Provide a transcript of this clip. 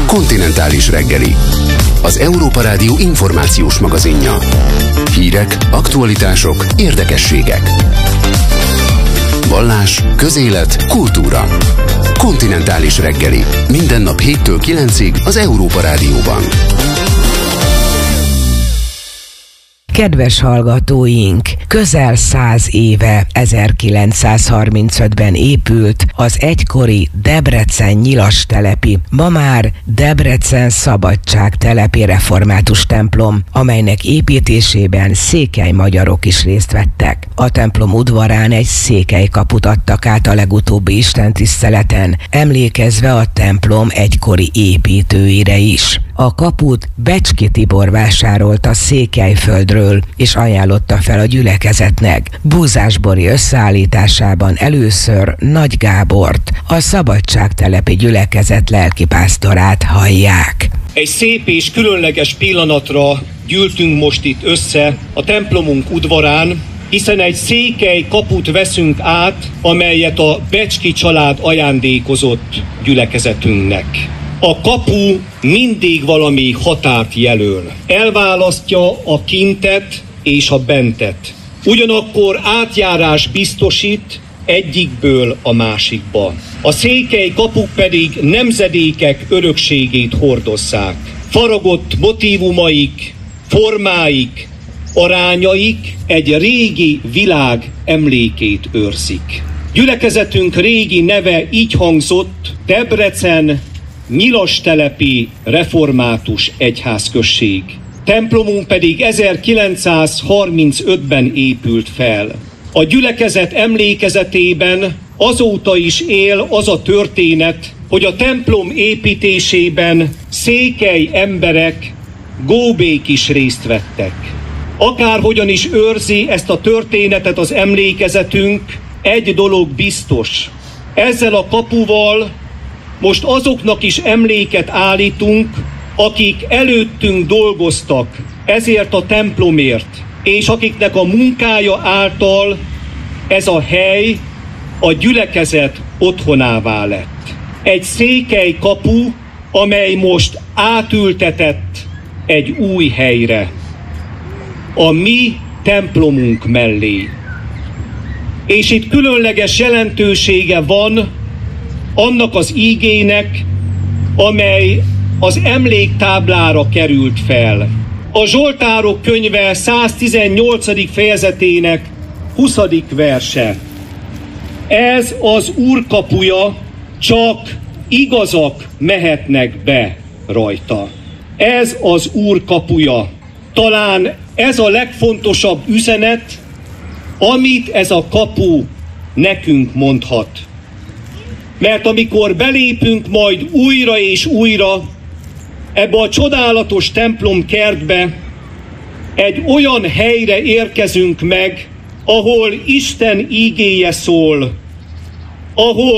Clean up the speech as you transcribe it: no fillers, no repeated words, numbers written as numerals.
Kontinentális reggeli. Az Európa Rádió információs magazinja. Hírek, aktualitások, érdekességek. Vallás, közélet, kultúra. Kontinentális reggeli. Minden nap 7-től 9-ig az Európa Rádióban. Kedves hallgatóink, közel 100 éve, 1935-ben épült az egykori Debrecen Nyilastelepi, ma már Debrecen Szabadságtelepi református templom, amelynek építésében székely magyarok is részt vettek. A templom udvarán egy székelykaput adtak át a legutóbbi istentiszteleten, emlékezve a templom egykori építőire is. A kaput Becski Tibor vásárolta Székelyföldről, és ajánlotta fel a gyülekezetnek. Búzás Bori összeállításában először Nagy Gábort, a Szabadságtelepi gyülekezet lelkipásztorát hallják. Egy szép és különleges pillanatra gyűltünk most itt össze a templomunk udvarán, hiszen egy székely kaput veszünk át, amelyet a Becski család ajándékozott gyülekezetünknek. A kapu mindig valami határt jelöl. Elválasztja a kintet és a bentet. Ugyanakkor átjárás biztosít egyikből a másikba. A székely kapuk pedig nemzedékek örökségét hordozzák. Faragott motívumaik, formáik, arányaik egy régi világ emlékét őrzik. Gyülekezetünk régi neve így hangzott: Debrecen Nyilastelepi Református Egyházközség. Templomunk pedig 1935-ben épült fel. A gyülekezet emlékezetében azóta is él az a történet, hogy a templom építésében székely emberek, góbék is részt vettek. Akárhogyan is őrzi ezt a történetet az emlékezetünk, egy dolog biztos: ezzel a kapuval most azoknak is emléket állítunk, akik előttünk dolgoztak ezért a templomért, és akiknek a munkája által ez a hely a gyülekezet otthonává lett. Egy székely kapu, amely most átültetett egy új helyre, a mi templomunk mellé. És itt különleges jelentősége van annak az ígének, amely az emléktáblára került fel. A Zsoltárok könyve 118. fejezetének 20. verse. Ez az Úr kapuja, csak igazak mehetnek be rajta. Ez az Úr kapuja. Talán ez a legfontosabb üzenet, amit ez a kapu nekünk mondhat. Mert amikor belépünk majd újra és újra ebbe a csodálatos templom kertbe, egy olyan helyre érkezünk meg, ahol Isten ígéje szól, ahol